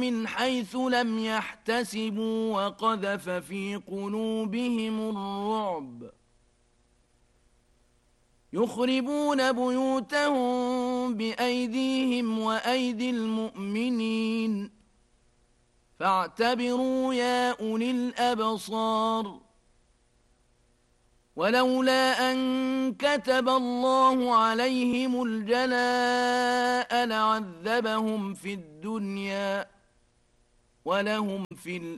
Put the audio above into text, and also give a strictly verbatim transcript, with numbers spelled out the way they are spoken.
من حيث لم يحتسبوا وقذف في قلوبهم الرعب يخربون بيوتهم بأيديهم وأيدي المؤمنين فاعتبروا يا أولي الأبصار ولولا أن كتب الله عليهم الجلاء لعذبهم في الدنيا ولهم في الآخرة